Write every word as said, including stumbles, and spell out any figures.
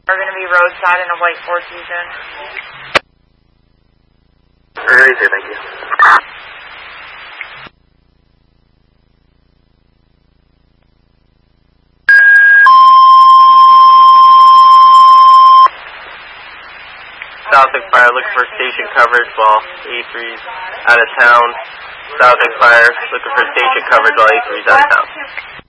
Are going to be roadside in a white Four Season. Alright, thank you. South Fire looking for station coverage while A three's out of town. South Fire looking for station coverage while A three's out of town.